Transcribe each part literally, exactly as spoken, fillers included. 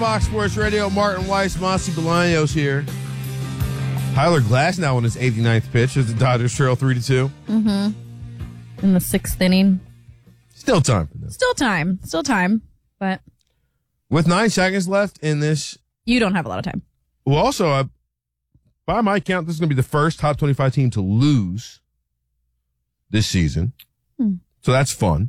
Fox Sports Radio, Martin Weiss, Mossy Bolaños here. Tyler Glass now on his eighty-ninth pitch as the Dodgers trail three to two. Mm-hmm. In the sixth inning. Still time for this. Still time. Still time. But with nine seconds left in this. You don't have a lot of time. Well, also, uh, by my count, this is going to be the first top twenty-five team to lose this season. Hmm. So that's fun.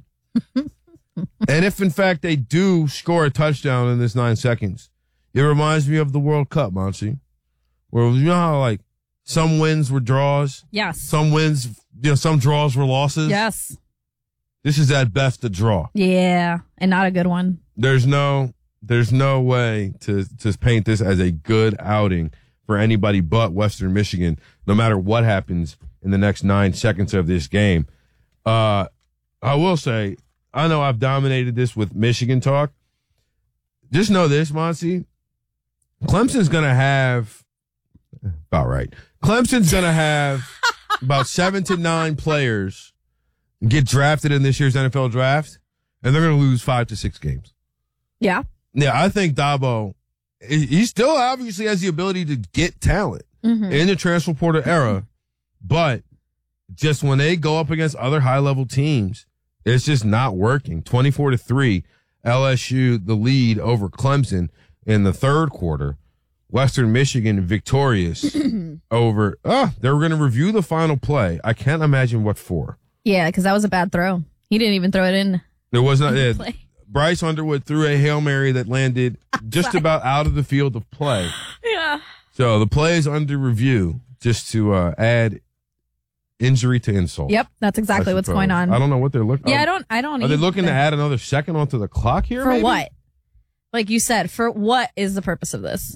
And if, in fact, they do score a touchdown in this nine seconds, it reminds me of the World Cup, Monty, where you know how, like, some wins were draws? Yes. Some wins, you know, some draws were losses? Yes. This is at best a draw. Yeah, and not a good one. There's no, there's no way to, to paint this as a good outing for anybody but Western Michigan, no matter what happens in the next nine seconds of this game. Uh, I will say, I know I've dominated this with Michigan talk. Just know this, Monty. Clemson's going to have, about right, Clemson's going to have about seven to nine players get drafted in this year's N F L draft, and they're going to lose five to six games. Yeah. Yeah, I think Dabo, he still obviously has the ability to get talent mm-hmm. in the transfer portal era, but just when they go up against other high-level teams, it's just not working. twenty-four to three, L S U the lead over Clemson in the third quarter. Western Michigan victorious over, oh, they were going to review the final play. I can't imagine what for. Yeah, because that was a bad throw. He didn't even throw it in. There was not, yeah, Bryce Underwood threw a Hail Mary that landed just about out of the field of play. Yeah. So the play is under review just to uh, add injury to insult. Yep, that's exactly what's going on. I don't know what they're looking. Yeah, I don't. I don't. Are they looking to add another second onto the clock here? For maybe? what? Like you said, for what is the purpose of this?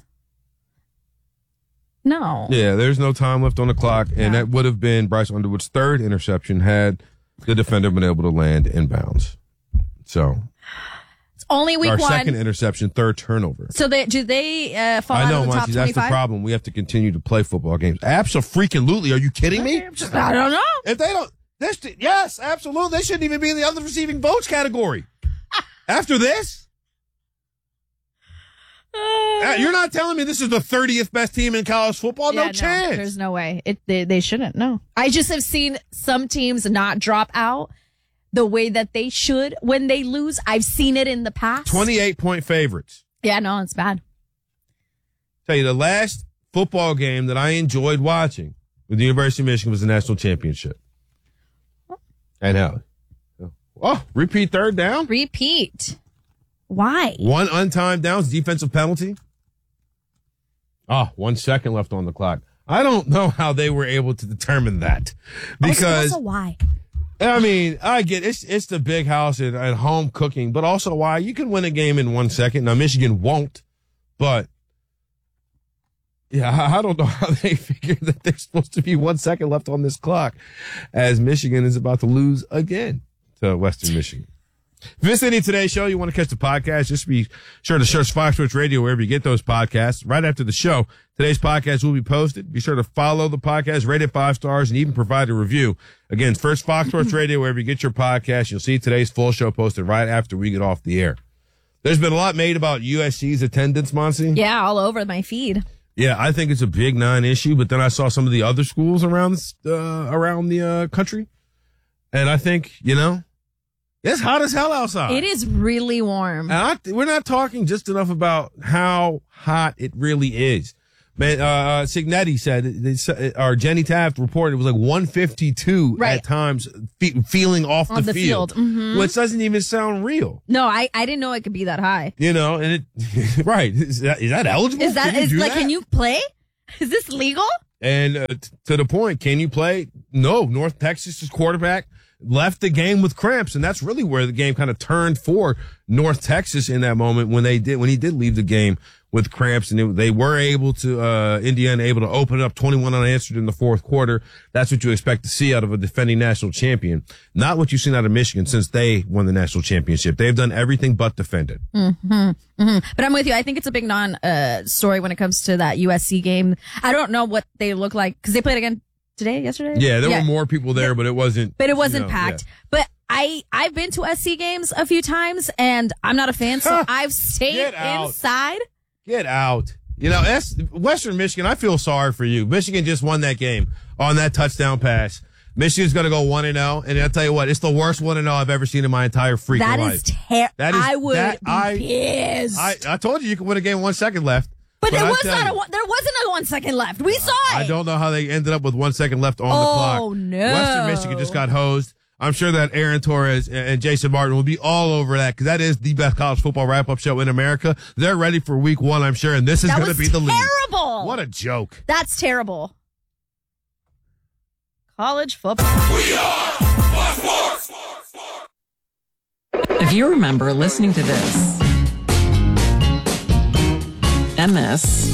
No. Yeah, there's no time left on the clock, and yeah. that would have been Bryce Underwood's third interception had the defender been able to land in bounds. So it's only week our one. Our second interception, third turnover. So they, do they uh, fall I know, out of the Monty, top that's twenty-five? the problem. We have to continue to play football games. Absolutely. Are you kidding me? I don't know. If they don't, this, yes, absolutely. They shouldn't even be in the other receiving votes category. After this? Uh, you're not telling me this is the thirtieth best team in college football? Yeah, no chance. No, there's no way. It, they, they shouldn't. No. I just have seen some teams not drop out the way that they should when they lose. I've seen it in the past. twenty-eight point favorites. Yeah, no, it's bad. Tell you, the last football game that I enjoyed watching with the University of Michigan was the national championship. And how? Oh, repeat third down? Repeat. Why? One untimed downs, defensive penalty. Oh, one second left on the clock. I don't know how they were able to determine that. Because also, also why? I mean, I get it's it's the big house and, and home cooking, but also why you can win a game in one second. Now Michigan won't, but yeah, I, I don't know how they figured that there's supposed to be one second left on this clock as Michigan is about to lose again to Western Michigan. If you missed any of today's show, you want to catch the podcast, just be sure to search Fox Sports Radio wherever you get those podcasts. Right after the show, today's podcast will be posted. Be sure to follow the podcast, rate it five stars, and even provide a review. Again, first Fox Sports Radio wherever you get your podcast. You'll see today's full show posted right after we get off the air. There's been a lot made about U S C's attendance, Monty. Yeah, all over my feed. Yeah, I think it's a big non-issue, but then I saw some of the other schools around uh, around the uh, country, and I think, you know, it's hot as hell outside. It is really warm. And I, we're not talking just enough about how hot it really is. Man, uh, uh Signetti said, they, or Jenny Taft reported it was like one fifty-two right. at times, fe- feeling off On the, the field, field. Mm-hmm. which doesn't even sound real. No, I, I didn't know it could be that high. You know, and it, right. Is that, is that eligible? Is that, can is like, that? can you play? Is this legal? And uh, t- to the point, can you play? No, North Texas's quarterback left the game with cramps, and that's really where the game kind of turned for North Texas in that moment when they did when he did leave the game with cramps, and it, they were able to uh Indiana able to open it up twenty-one unanswered in the fourth quarter. That's what you expect to see out of a defending national champion, not what you've seen out of Michigan since they won the national championship. They've done everything but defend it. Mm-hmm, mm-hmm. But I'm with you. I think it's a big non uh story when it comes to that U S C game. I don't know what they look like because they played again today, yesterday. Yeah, there yeah. were more people there, but it wasn't. But it wasn't you know, packed. Yeah. But I, I've been to S C games a few times, and I'm not a fan, so I've stayed inside. Get out. You know, S- Western Michigan, I feel sorry for you. Michigan just won that game on that touchdown pass. Michigan's going to go one and oh, and I'll tell you what, it's the worst one and oh I've ever seen in my entire freaking that life. Is ter- that is I would that be I, pissed. I, I told you you could win a game with one second left. But, but there was not you, a one, there wasn't a one second left. We saw it. I don't know how they ended up with one second left on oh, the clock. Oh, no. Western Michigan just got hosed. I'm sure that Aaron Torres and Jason Martin will be all over that because that is the best college football wrap-up show in America. They're ready for week one, I'm sure, and this is going to be the lead. Terrible. What a joke. That's terrible. College football. We are Fox Sports. If you remember listening to this, and this,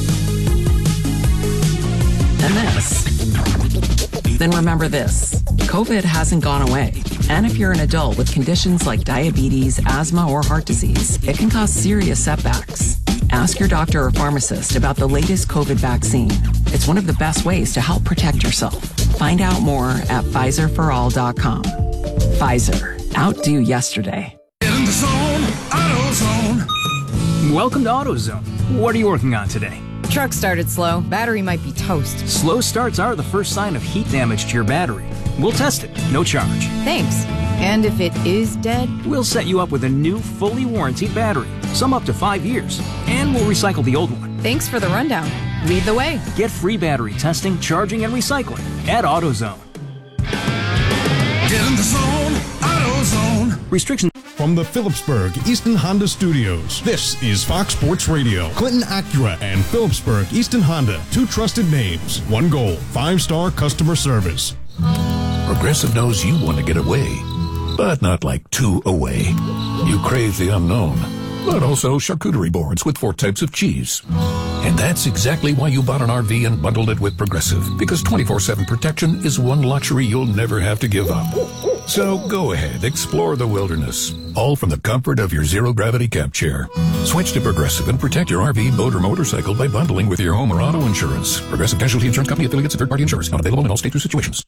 and this, then remember this. COVID hasn't gone away. And if you're an adult with conditions like diabetes, asthma, or heart disease, it can cause serious setbacks. Ask your doctor or pharmacist about the latest COVID vaccine. It's one of the best ways to help protect yourself. Find out more at Pfizer for all dot com. Pfizer. Outdo yesterday. In the zone, AutoZone. Welcome to AutoZone. What are you working on today? Truck started slow. Battery might be toast. Slow starts are the first sign of heat damage to your battery. We'll test it. No charge. Thanks. And if it is dead? We'll set you up with a new, fully warranted battery. Some up to five years. And we'll recycle the old one. Thanks for the rundown. Lead the way. Get free battery testing, charging, and recycling at AutoZone. Get in the zone, AutoZone. Restrictions. From the Phillipsburg Easton Honda Studios, this is Fox Sports Radio. Clinton Acura and Phillipsburg Easton Honda, two trusted names, one goal, five-star customer service. Progressive knows you want to get away, but not like two away. You crave the unknown, but also charcuterie boards with four types of cheese. And that's exactly why you bought an R V and bundled it with Progressive, because twenty-four seven protection is one luxury you'll never have to give up. So go ahead, explore the wilderness, all from the comfort of your zero-gravity camp chair. Switch to Progressive and protect your R V, boat, or motorcycle by bundling with your home or auto insurance. Progressive Casualty Insurance Company affiliates and third-party insurers. Not available in all states or situations.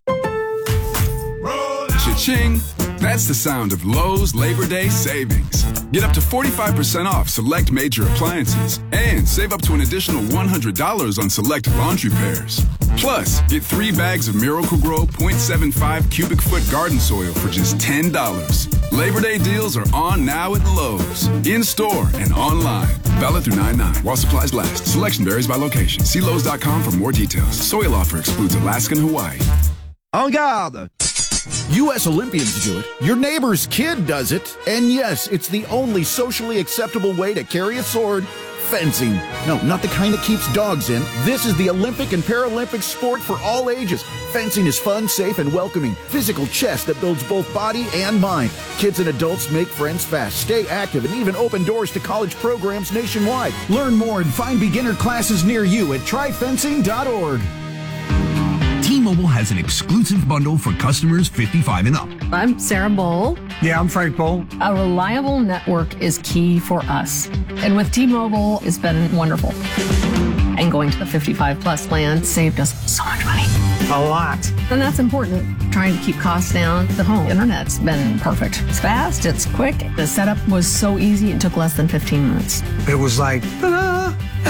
Cha-ching! That's the sound of Lowe's Labor Day savings. Get up to forty-five percent off select major appliances and save up to an additional one hundred dollars on select laundry pairs. Plus, get three bags of Miracle-Gro point seven five cubic foot garden soil for just ten dollars. Labor Day deals are on now at Lowe's, in-store and online. Valid through nine nine while supplies last. Selection varies by location. See Lowe's dot com for more details. Soil offer excludes Alaska and Hawaii. En garde! U S Olympians do it. Your neighbor's kid does it. And yes, it's the only socially acceptable way to carry a sword. Fencing. No, not the kind that keeps dogs in. This is the Olympic and Paralympic sport for all ages. Fencing is fun, safe, and welcoming. Physical chess that builds both body and mind. Kids and adults make friends fast, stay active, and even open doors to college programs nationwide. Learn more and find beginner classes near you at try fencing dot org. T-Mobile has an exclusive bundle for customers fifty-five and up. I'm Sarah Bowl. Yeah, I'm Frank Bowl. A reliable network is key for us. And with T-Mobile, it's been wonderful. And going to the fifty-five plus plan saved us so much money. A lot. And that's important. Trying to keep costs down. The home internet's been perfect. It's fast, it's quick. The setup was so easy, it took less than fifteen minutes. It was like, ta-da!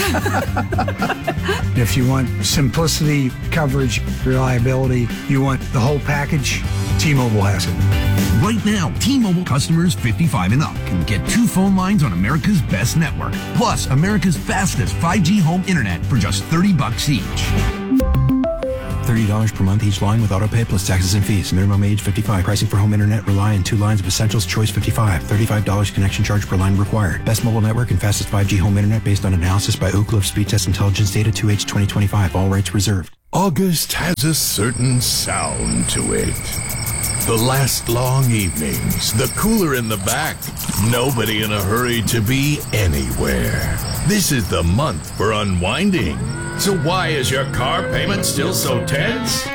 If you want simplicity, coverage, reliability, you want the whole package, T-Mobile has it. Right now, T-Mobile customers fifty-five and up can get two phone lines on America's best network, plus America's fastest five G home internet for just thirty bucks each. thirty dollars per month each line with autopay plus taxes and fees. Minimum age fifty-five. Pricing for home internet rely on two lines of Essentials Choice fifty-five. thirty-five dollars connection charge per line required. Best mobile network and fastest five G home internet based on analysis by Ookla of Speed Test Intelligence Data two H twenty twenty-five. All rights reserved. August has a certain sound to it. The last long evenings, the cooler in the back, nobody in a hurry to be anywhere. This is the month for unwinding. So why is your car payment still so tense?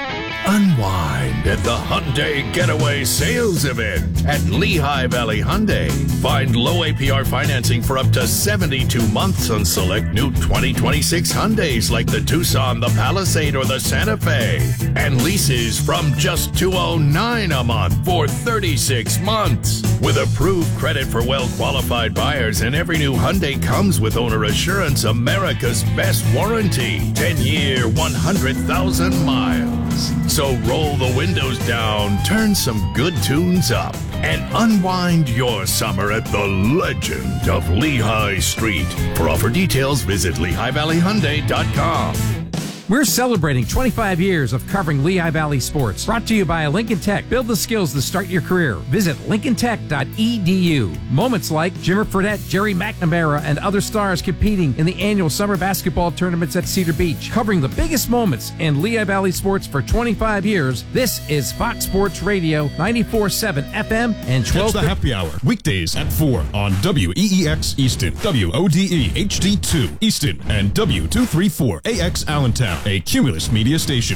Unwind at the Hyundai Getaway Sales Event at Lehigh Valley Hyundai. Find low A P R financing for up to seventy-two months on select new twenty twenty-six Hyundais like the Tucson, the Palisade, or the Santa Fe. And leases from just two hundred nine dollars a month for thirty-six months. With approved credit for well-qualified buyers, and every new Hyundai comes with Owner Assurance, America's best warranty. ten-year, one hundred thousand miles. So roll the windows down, turn some good tunes up, and unwind your summer at the legend of Lehigh Street. For offer details, visit Lehigh Valley Hyundai dot com. We're celebrating twenty-five years of covering Lehigh Valley sports. Brought to you by Lincoln Tech. Build the skills to start your career. Visit lincoln tech dot e d u. Moments like Jimmer Fredette, Jerry McNamara, and other stars competing in the annual summer basketball tournaments at Cedar Beach. Covering the biggest moments in Lehigh Valley sports for twenty-five years, this is Fox Sports Radio, ninety-four point seven F M and twelve. Catch the happy hour weekdays at four on W E E X Easton, W O D E H D two Easton, and W two thirty-four A X Allentown, a Cumulus Media station.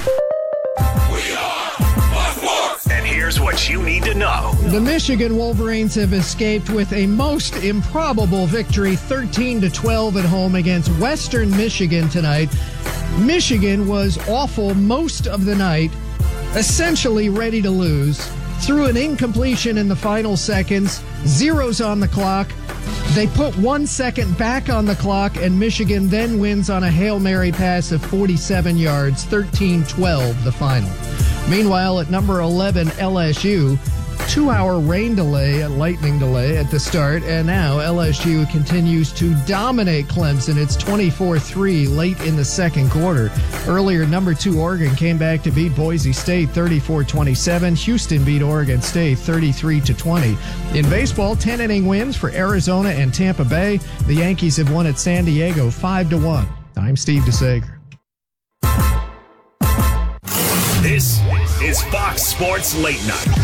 We are Fox Sports. And here's what you need to know. The Michigan Wolverines have escaped with a most improbable victory, thirteen to twelve at home against Western Michigan tonight. Michigan was awful most of the night, essentially ready to lose. Through an incompletion in the final seconds, zeros on the clock. They put one second back on the clock, and Michigan then wins on a Hail Mary pass of forty-seven yards, thirteen twelve the final. Meanwhile, at number eleven, L S U, two-hour rain delay, a lightning delay at the start, and now L S U continues to dominate Clemson. It's twenty-four three late in the second quarter. Earlier, number two Oregon came back to beat Boise State thirty-four twenty-seven. Houston beat Oregon State thirty-three to twenty. In baseball, ten-inning wins for Arizona and Tampa Bay. The Yankees have won at San Diego five to one. I'm Steve DeSager. This is Fox Sports Late Night.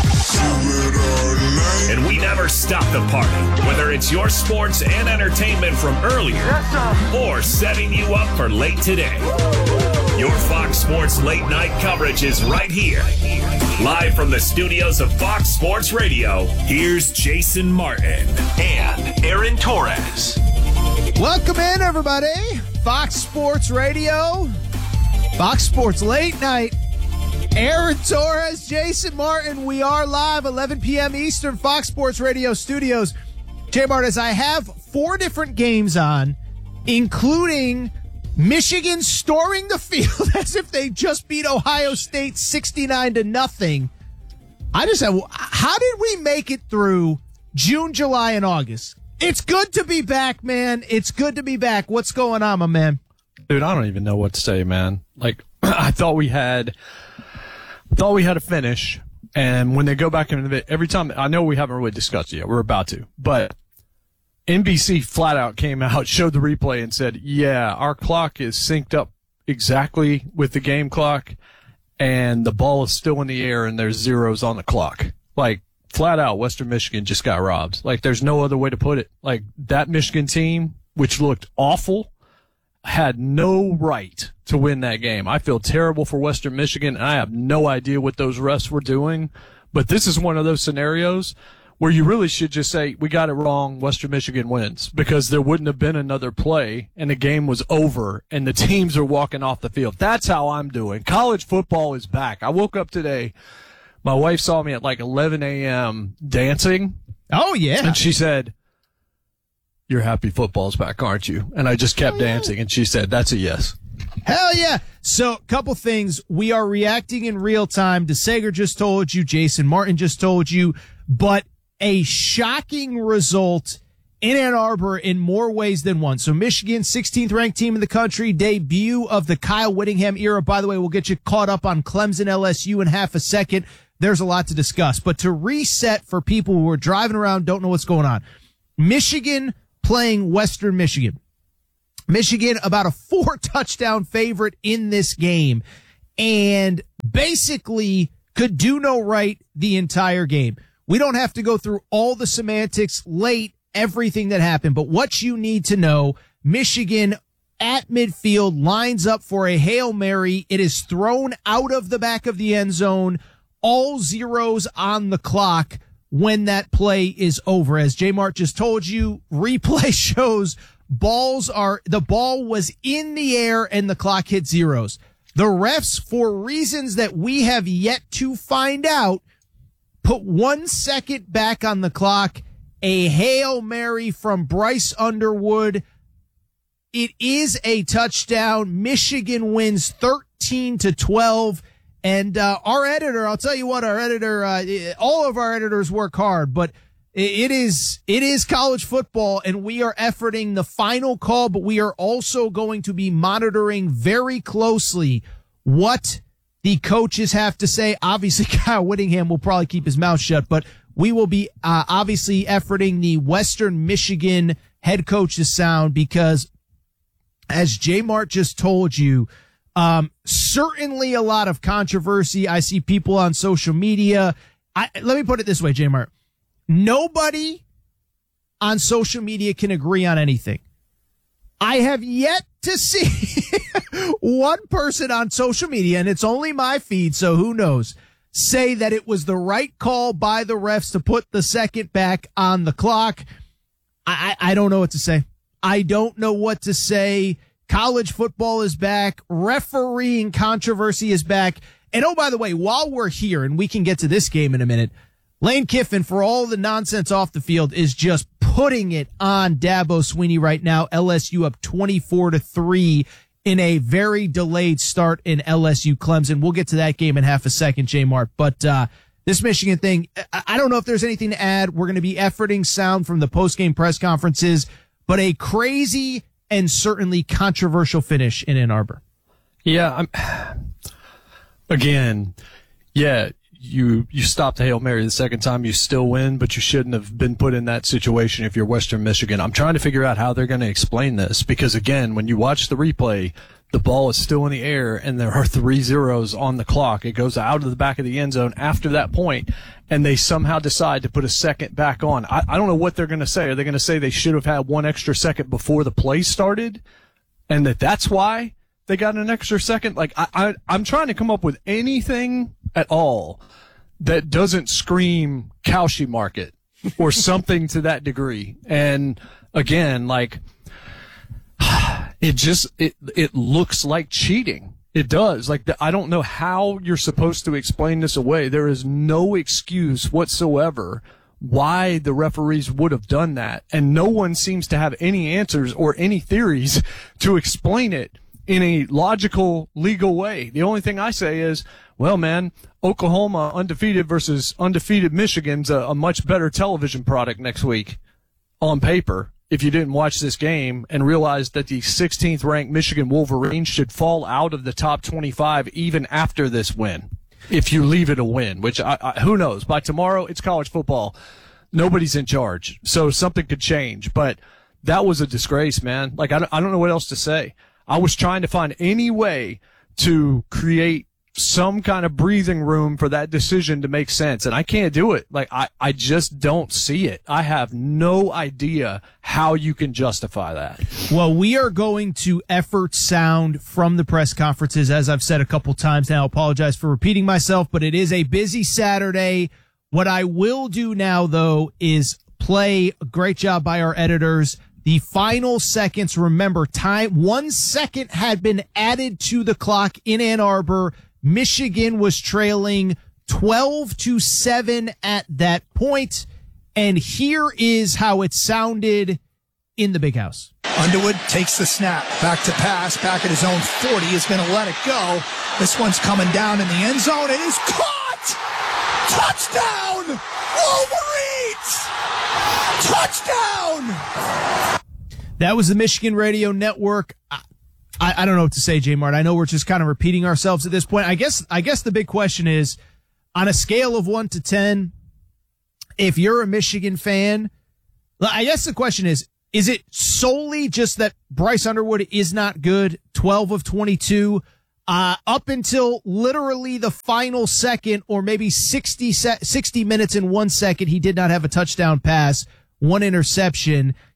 And we never stop the party, whether it's your sports and entertainment from earlier or setting you up for late today. Your Fox Sports Late Night coverage is right here. Live from the studios of Fox Sports Radio, here's Jason Martin and Aaron Torres. Welcome in, everybody. Fox Sports Radio, Fox Sports Late Night. Aaron Torres, Jason Martin. We are live, eleven p.m. Eastern, Fox Sports Radio studios. Jay Martin, I have four different games on, including Michigan storming the field as if they just beat Ohio State sixty-nine to nothing. I just have, how did we make it through June, July, and August? It's good to be back, man. It's good to be back. What's going on, my man? Dude, I don't even know what to say, man. Like, I thought we had... Thought we had a finish, and when they go back into it, every time, I know we haven't really discussed it yet, we're about to, but N B C flat out came out, showed the replay, and said, yeah, our clock is synced up exactly with the game clock, and the ball is still in the air, and there's zeros on the clock. Like, flat out, Western Michigan just got robbed. Like, there's no other way to put it. Like, that Michigan team, which looked awful, had no right to win that game. I feel terrible for Western Michigan, and I have no idea what those refs were doing. But this is one of those scenarios where you really should just say, we got it wrong, Western Michigan wins, because there wouldn't have been another play, and the game was over, and the teams are walking off the field. That's how I'm doing. College football is back. I woke up today. My wife saw me at like eleven a.m. dancing. Oh, yeah. And she said, you're happy football's back, aren't you? And I just kept oh, yeah. dancing, and she said, that's a yes. Hell yeah. So, a couple things. We are reacting in real time. DeSager just told you, Jason Martin just told you, but a shocking result in Ann Arbor in more ways than one. So, Michigan, sixteenth ranked team in the country, debut of the Kyle Whittingham era. By the way, we'll get you caught up on Clemson L S U in half a second. There's a lot to discuss. But to reset for people who are driving around, don't know what's going on. Michigan playing Western Michigan. Michigan about a four touchdown favorite in this game and basically could do no right the entire game. We don't have to go through all the semantics late, everything that happened, but what you need to know, Michigan at midfield, lines up for a Hail Mary. It is thrown out of the back of the end zone. All zeros on the clock when that play is over. As J Mart just told you, replay shows balls are, the ball was in the air and the clock hit zeros. The refs, for reasons that we have yet to find out, put one second back on the clock. A Hail Mary from Bryce Underwood. It is a touchdown. Michigan wins thirteen to twelve. And, uh, our editor, I'll tell you what, our editor, uh, all of our editors work hard, but it is, it is college football, and we are efforting the final call, but we are also going to be monitoring very closely what the coaches have to say. Obviously, Kyle Whittingham will probably keep his mouth shut, but we will be, uh, obviously efforting the Western Michigan head coach's sound because, as J Mart just told you, Um, certainly a lot of controversy. I see people on social media. I, let me put it this way, J Mart. Nobody on social media can agree on anything. I have yet to see one person on social media, and it's only my feed, so who knows, say that it was the right call by the refs to put the second back on the clock. I, I, I don't know what to say. I don't know what to say. College football is back. Refereeing controversy is back. And oh, by the way, while we're here, and we can get to this game in a minute, Lane Kiffin, for all the nonsense off the field, is just putting it on Dabo Swinney right now. L S U up twenty-four to three in a very delayed start in L S U Clemson. We'll get to that game in half a second, J Mart. But, uh, this Michigan thing, I don't know if there's anything to add. We're going to be efforting sound from the post-game press conferences, but a crazy and certainly controversial finish in Ann Arbor. Yeah, I'm, again, yeah, you you stopped the Hail Mary the second time, you still win, but you shouldn't have been put in that situation if you're Western Michigan. I'm trying to figure out how they're going to explain this because, again, when you watch the replay, the ball is still in the air and there are three zeros on the clock. It goes out of the back of the end zone after that point, and they somehow decide to put a second back on. I, I don't know what they're going to say. Are they going to say they should have had one extra second before the play started and that that's why they got an extra second? Like, I, I, I'm trying to come up with anything at all that doesn't scream Cauchy market or something to that degree. And again, like, it just, it, it looks like cheating. It does. Like, the, I don't know how you're supposed to explain this away. There is no excuse whatsoever why the referees would have done that. And no one seems to have any answers or any theories to explain it in a logical, legal way. The only thing I say is, well, man, Oklahoma undefeated versus undefeated Michigan's a, a much better television product next week on paper. If you didn't watch this game and realize that the sixteenth ranked Michigan Wolverines should fall out of the top twenty-five even after this win, if you leave it a win, which I, I, who knows? By tomorrow, it's college football. Nobody's in charge, so something could change. But that was a disgrace, man. Like, I don't, I don't know what else to say. I was trying to find any way to create some kind of breathing room for that decision to make sense, and I can't do it. Like, I, I just don't see it. I have no idea how you can justify that. Well, we are going to effort sound from the press conferences, as I've said a couple times now. I apologize for repeating myself, but it is a busy Saturday. What I will do now, though, is play a great job by our editors. The final seconds, remember, time, one second had been added to the clock in Ann Arbor. Michigan was trailing twelve to seven at that point, and here is how it sounded in the Big House. Underwood takes the snap, back to pass, back at his own forty, is going to let it go. This one's coming down in the end zone. It is caught! Touchdown! Wolverines! Touchdown! That was the Michigan Radio Network. I, I don't know what to say, J Mart. I know we're just kind of repeating ourselves at this point. I guess, I guess the big question is, on a scale of one to ten, if you're a Michigan fan, I guess the question is, is it solely just that Bryce Underwood is not good? twelve of twenty-two, uh, up until literally the final second, or maybe sixty, sixty minutes and one second, he did not have a touchdown pass, one interception.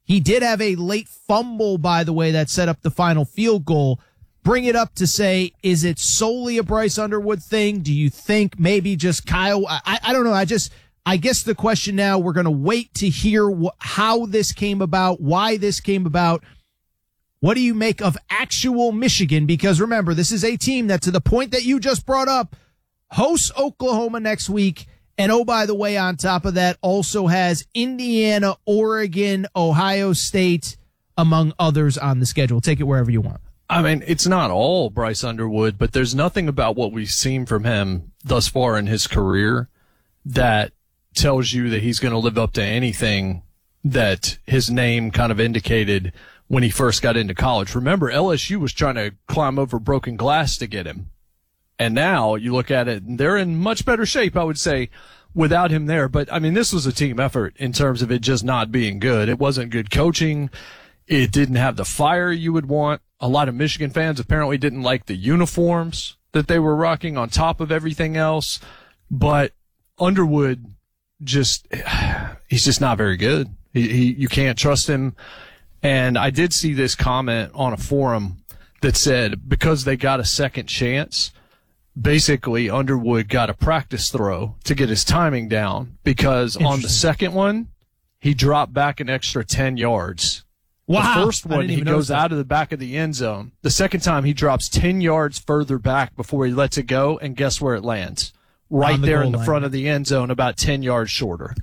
He did have a late fumble, by the way, that set up the final field goal. Bring it up to say, is it solely a Bryce Underwood thing? Do you think maybe just Kyle? I, I don't know. I just, I guess the question now, we're going to wait to hear wh- how this came about, why this came about. What do you make of actual Michigan? Because remember, this is a team that, to the point that you just brought up, hosts Oklahoma next week. And oh, by the way, on top of that, also has Indiana, Oregon, Ohio State, among others on the schedule. Take it wherever you want. I mean, it's not all Bryce Underwood, but there's nothing about what we've seen from him thus far in his career that tells you that he's going to live up to anything that his name kind of indicated when he first got into college. Remember, L S U was trying to climb over broken glass to get him. And now you look at it, and they're in much better shape, I would say, without him there. But, I mean, this was a team effort in terms of it just not being good. It wasn't good coaching. It didn't have the fire you would want. A lot of Michigan fans apparently didn't like the uniforms that they were rocking on top of everything else. But Underwood just, he's just not very good. He, he, you can't trust him. And I did see this comment on a forum that said because they got a second chance, basically Underwood got a practice throw to get his timing down because on the second one, he dropped back an extra ten yards. Wow. The first one, he goes out of the back of the end zone. The second time, he drops ten yards further back before he lets it go, and guess where it lands? Right the there in the line. front of the end zone, about ten yards shorter.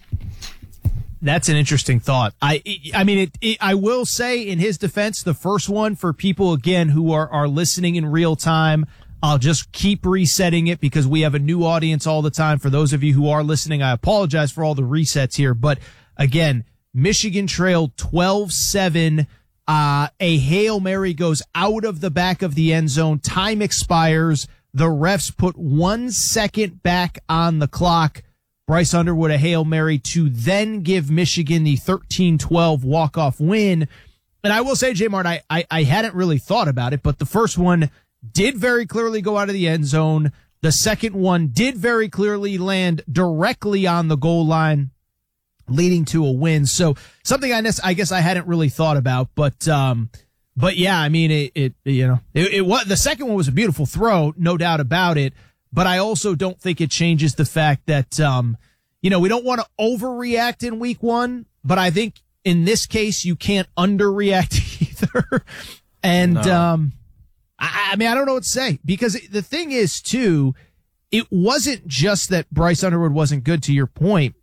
That's an interesting thought. I, I mean, it, it, I will say in his defense, the first one for people, again, who are, are listening in real time, I'll just keep resetting it because we have a new audience all the time. For those of you who are listening, I apologize for all the resets here. But again, Michigan trailed twelve seven. Uh, a Hail Mary goes out of the back of the end zone. Time expires. The refs put one second back on the clock. Bryce Underwood, a Hail Mary to then give Michigan the thirteen twelve walk-off win. And I will say, J-Mart, I, I, I hadn't really thought about it, but the first one did very clearly go out of the end zone. The second one did very clearly land directly on the goal line, leading to a win. So something I guess, I guess I hadn't really thought about, but, um, but yeah, I mean, it, it you know, it, it was, the second one was a beautiful throw, no doubt about it. But I also don't think it changes the fact that, um, you know, we don't want to overreact in week one, but I think in this case, you can't underreact either. And, No. um, I, I mean, I don't know what to say because the thing is too, it wasn't just that Bryce Underwood wasn't good, to your point.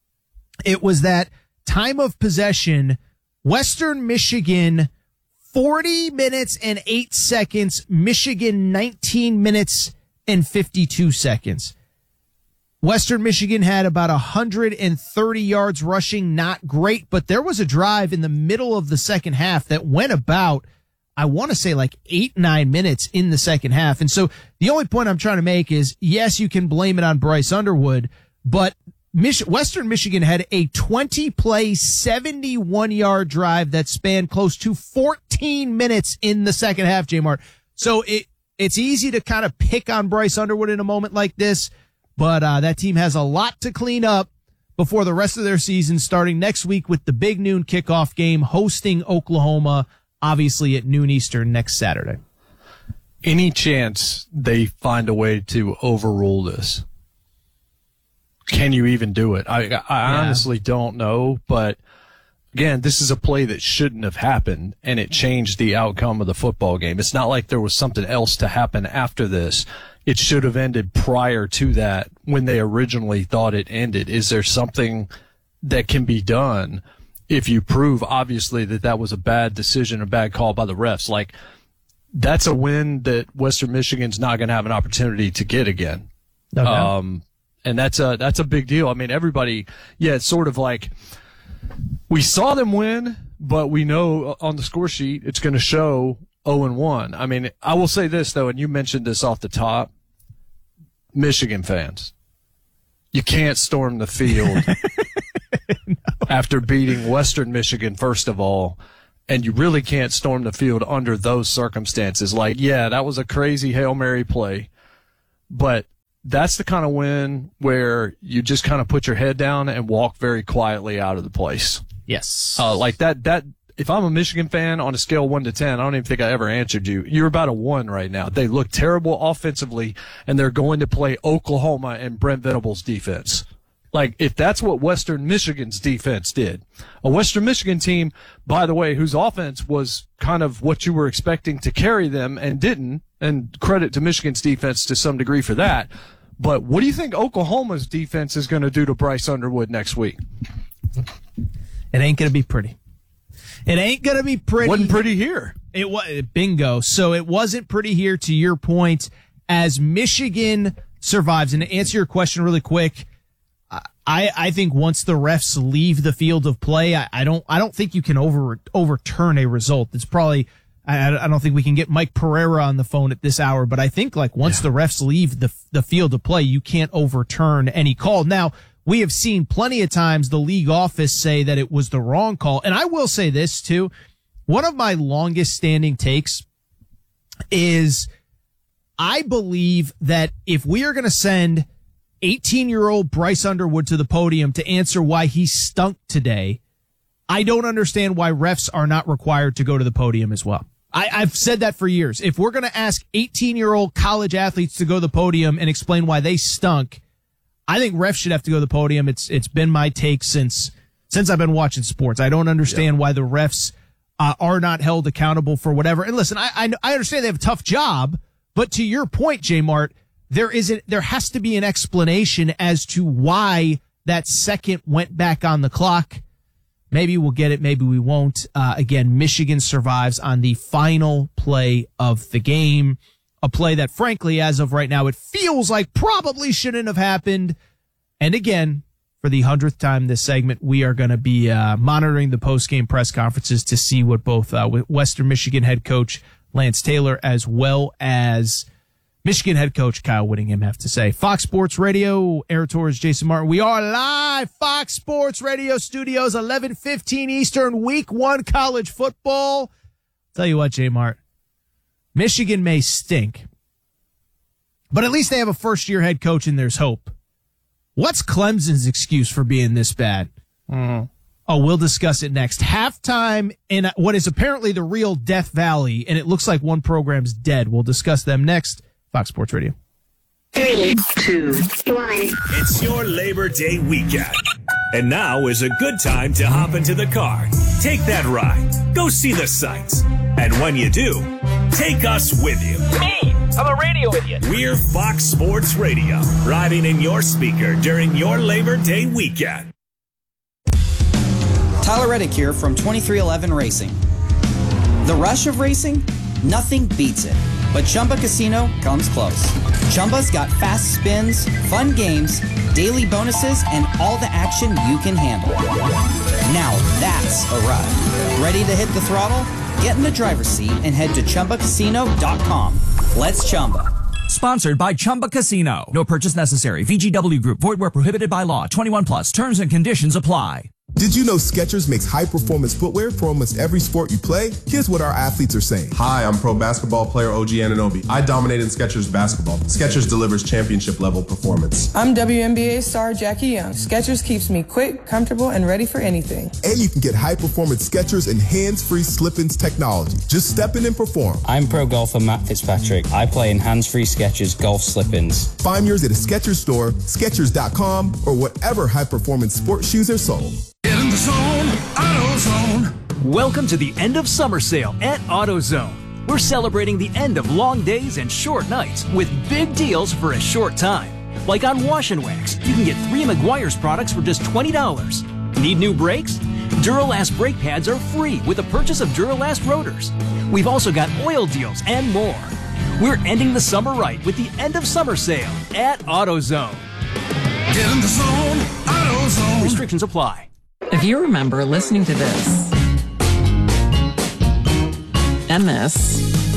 It was that time of possession, Western Michigan, forty minutes and eight seconds, Michigan nineteen minutes and fifty-two seconds. Western Michigan had about one hundred thirty yards rushing, not great, but there was a drive in the middle of the second half that went about, I want to say like eight, nine minutes in the second half. And so the only point I'm trying to make is, yes, you can blame it on Bryce Underwood, but Mich- Western Michigan had a twenty play, seventy-one yard drive that spanned close to fourteen minutes in the second half, J-Mart. So it, it's easy to kind of pick on Bryce Underwood in a moment like this, but uh, that team has a lot to clean up before the rest of their season, starting next week with the big noon kickoff game hosting Oklahoma, obviously at noon Eastern next Saturday. Any chance they find a way to overrule this? Can you even do it? I, I Yeah. honestly don't know, but again, this is a play that shouldn't have happened, and it changed the outcome of the football game. It's not like there was something else to happen after this. It should have ended prior to that when they originally thought it ended. Is there something that can be done if you prove, obviously, that that was a bad decision, a bad call by the refs? Like, that's a win that Western Michigan's not going to have an opportunity to get again. No doubt. Um, and that's a, that's a big deal. I mean, everybody, yeah, it's sort of like we saw them win, but we know on the score sheet it's going to show oh and one. I mean, I will say this, though, and you mentioned this off the top, Michigan fans, you can't storm the field no. after beating Western Michigan, first of all, and you really can't storm the field under those circumstances. Like, yeah, that was a crazy Hail Mary play, but that's the kind of win where you just kind of put your head down and walk very quietly out of the place. Yes. Uh, like that, that, if I'm a Michigan fan on a scale of one to ten, I don't even think I ever answered you. You're about a one right now. They look terrible offensively, and they're going to play Oklahoma and Brent Venables' defense. Like, if that's what Western Michigan's defense did, a Western Michigan team, by the way, whose offense was kind of what you were expecting to carry them and didn't, and credit to Michigan's defense to some degree for that. But what do you think Oklahoma's defense is going to do to Bryce Underwood next week? It ain't going to be pretty. It ain't going to be pretty. Wasn't pretty here. It was bingo. So it wasn't pretty here, to your point, as Michigan survives. And to answer your question really quick, I, I think once the refs leave the field of play, I, I don't I don't think you can over overturn a result. It's probably I, I don't think we can get Mike Pereira on the phone at this hour, but I think like once yeah. the refs leave the the field of play, you can't overturn any call. Now, we have seen plenty of times the league office say that it was the wrong call, and I will say this too. One of my longest standing takes is I believe that if we are going to send eighteen-year-old Bryce Underwood to the podium to answer why he stunk today, I don't understand why refs are not required to go to the podium as well. I, I've said that for years. If we're going to ask eighteen-year-old college athletes to go to the podium and explain why they stunk, I think refs should have to go to the podium. It's it's been my take since since I've been watching sports. I don't understand yeah. why the refs uh, are not held accountable for whatever. And listen, I, I I understand they have a tough job, but to your point, J Mart, there isn't, there has to be an explanation as to why that second went back on the clock. Maybe we'll get it. Maybe we won't. Uh, again, Michigan survives on the final play of the game, a play that frankly, as of right now, it feels like probably shouldn't have happened. And again, for the hundredth time this segment, we are going to be uh, monitoring the post-game press conferences to see what both uh, Western Michigan head coach Lance Taylor as well as Michigan head coach Kyle Whittingham have to say. Fox Sports Radio, Aaron Torres, Jason Martin. We are live, Fox Sports Radio Studios, eleven fifteen Eastern, week one college football. Tell you what, J Mart, Michigan may stink, but at least they have a first-year head coach and there's hope. What's Clemson's excuse for being this bad? Mm-hmm. Oh, we'll discuss it next. Halftime in what is apparently the real Death Valley, and it looks like one program's dead. We'll discuss them next. Fox Sports Radio. Three, two, one. It's your Labor Day weekend. And now is a good time to hop into the car. Take that ride. Go see the sights. And when you do, take us with you. Me! I'm a radio idiot. We're Fox Sports Radio, riding in your speaker during your Labor Day weekend. Tyler Reddick here from twenty-three eleven Racing. The rush of racing? Nothing beats it. But Chumba Casino comes close. Chumba's got fast spins, fun games, daily bonuses, and all the action you can handle. Now that's a ride. Ready to hit the throttle? Get in the driver's seat and head to Chumba Casino dot com. Let's Chumba. Sponsored by Chumba Casino. No purchase necessary. V G W Group. Void where prohibited by law. twenty-one plus. Terms and conditions apply. Did you know Skechers makes high-performance footwear for almost every sport you play? Here's what our athletes are saying. Hi, I'm pro basketball player O G Anunoby. I dominate in Skechers basketball. Skechers delivers championship-level performance. I'm W N B A star Jackie Young. Skechers keeps me quick, comfortable, and ready for anything. And you can get high-performance Skechers and hands-free slip-ins technology. Just step in and perform. I'm pro golfer Matt Fitzpatrick. I play in hands-free Skechers golf slip-ins. Find yours at a Skechers store, Skechers dot com, or whatever high-performance sports shoes are sold. Get in the zone, AutoZone. Welcome to the end of summer sale at AutoZone. We're celebrating the end of long days and short nights with big deals for a short time. Like on Wash and Wax, you can get three Meguiar's products for just twenty dollars. Need new brakes? Duralast brake pads are free with the purchase of Duralast rotors. We've also got oil deals and more. We're ending the summer right with the end of summer sale at AutoZone. Get in the zone, AutoZone. Restrictions apply. If you remember listening to this, and this,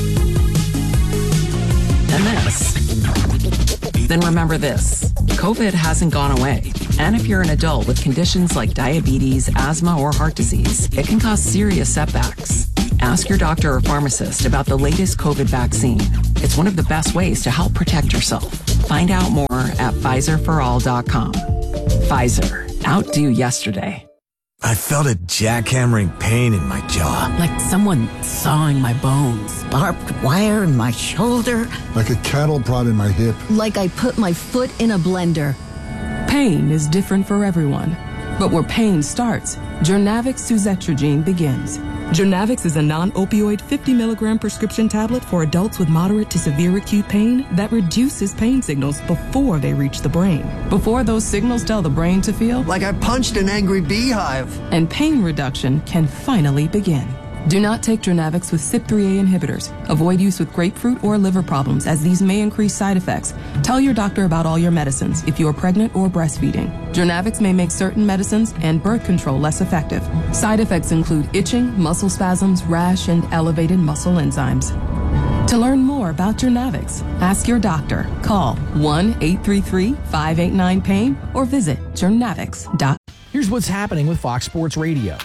and this, then remember this. COVID hasn't gone away. And if you're an adult with conditions like diabetes, asthma, or heart disease, it can cause serious setbacks. Ask your doctor or pharmacist about the latest COVID vaccine. It's one of the best ways to help protect yourself. Find out more at Pfizer for all dot com. Pfizer. Outdo yesterday. I felt a jackhammering pain in my jaw. Like someone sawing my bones. Barbed wire in my shoulder. Like a cattle prod in my hip. Like I put my foot in a blender. Pain is different for everyone. But where pain starts, Journavx suzetrigine begins. Journavx is a non-opioid fifty milligram prescription tablet for adults with moderate to severe acute pain that reduces pain signals before they reach the brain. Before those signals tell the brain to feel like I punched an angry beehive. And pain reduction can finally begin. Do not take Journavx with C Y P three A inhibitors. Avoid use with grapefruit or liver problems, as these may increase side effects. Tell your doctor about all your medicines if you are pregnant or breastfeeding. Journavx may make certain medicines and birth control less effective. Side effects include itching, muscle spasms, rash, and elevated muscle enzymes. To learn more about Journavx, ask your doctor. Call one eight three three, five eight nine, pain or visit journavx dot com. Here's what's happening with Fox Sports Radio.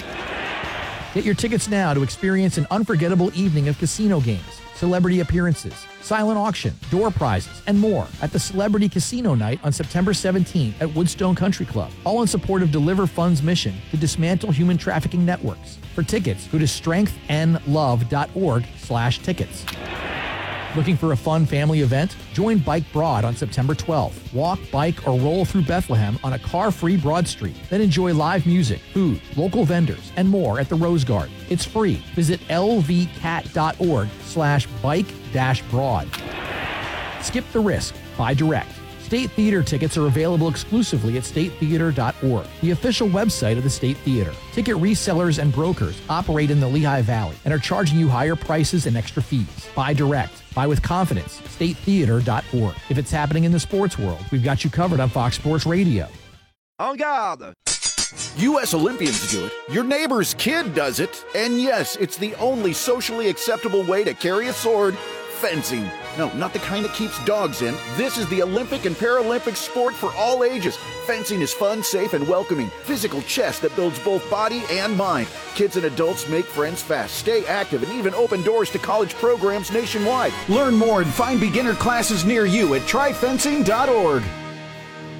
Get your tickets now to experience an unforgettable evening of casino games, celebrity appearances, silent auction, door prizes, and more at the Celebrity Casino Night on September seventeenth at Woodstone Country Club, all in support of Deliver Fund's mission to dismantle human trafficking networks. For tickets, go to strengthandlove.org slash tickets. Looking for a fun family event? Join Bike Broad on September twelfth. Walk, bike, or roll through Bethlehem on a car-free Broad Street. Then enjoy live music, food, local vendors, and more at the Rose Garden. It's free. Visit lvcat.org slash bike dash broad. Skip the risk. Buy direct. State Theater tickets are available exclusively at state theater dot org, the official website of the State Theater. Ticket resellers and brokers operate in the Lehigh Valley and are charging you higher prices and extra fees. Buy direct. Buy with confidence. state theater dot org. If it's happening in the sports world, we've got you covered on Fox Sports Radio. En garde! U S Olympians do it. Your neighbor's kid does it. And yes, it's the only socially acceptable way to carry a sword. Fencing. No, not the kind that keeps dogs in. This is the Olympic and Paralympic sport for all ages. Fencing is fun, safe, and welcoming. Physical chess that builds both body and mind. Kids and adults make friends fast, stay active, and even open doors to college programs nationwide. Learn more and find beginner classes near you at try fencing dot org.